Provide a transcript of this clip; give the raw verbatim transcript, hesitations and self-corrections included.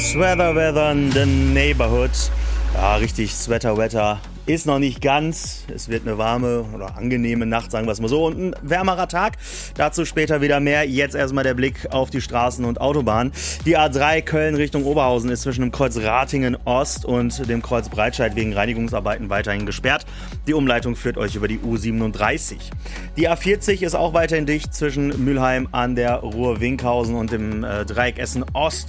Sweater Weather in the Neighborhood. Ja, richtig, Sweater Wetter ist noch nicht ganz. Es wird eine warme oder angenehme Nacht, sagen wir es mal so. Und ein wärmerer Tag. Dazu später wieder mehr. Jetzt erstmal der Blick auf die Straßen und Autobahnen. Die A drei Köln Richtung Oberhausen ist zwischen dem Kreuz Ratingen Ost und dem Kreuz Breitscheid wegen Reinigungsarbeiten weiterhin gesperrt. Die Umleitung führt euch über die U siebenunddreißig. Die A vierzig ist auch weiterhin dicht zwischen Mülheim an der Ruhr-Winkhausen und dem äh, Dreieck Essen Ost.